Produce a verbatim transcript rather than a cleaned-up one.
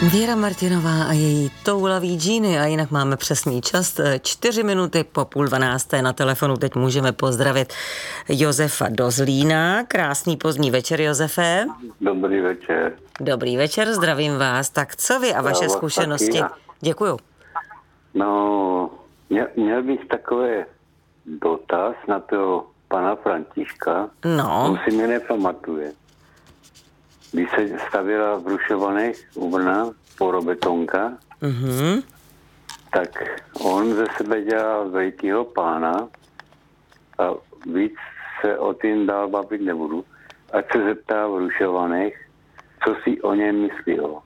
Věra Martinová a její toulavý džíny a jinak máme přesný čas. Čtyři minuty po půl dvanácté na telefonu. Teď můžeme pozdravit Josefa do Zlína. Krásný pozdní večer, Josefe. Dobrý večer. Dobrý večer, zdravím vás. Tak co vy a vaše zkušenosti? Děkuju. No, měl bych takové dotaz na toho pana Františka. No. On si mě nepamatuje. Když se stavěla v Rušovanech u Brna porobetonka, Mm-hmm. tak on ze sebe dělal velikýho pána a víc se o tím dál bavit nebudu. Ať se zeptá v Rušovanech, co si o něm myslí.